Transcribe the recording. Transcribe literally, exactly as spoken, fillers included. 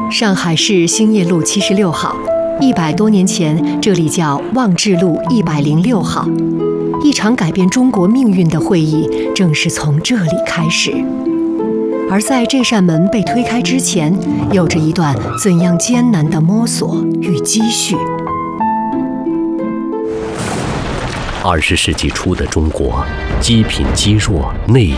上海市兴业路七十六号，一百多年前，这里叫望志路一百零六号。一场改变中国命运的会议，正是从这里开始。而在这扇门被推开之前，有着一段怎样艰难的摸索与积蓄。 二十世纪初的中国，积贫积弱，内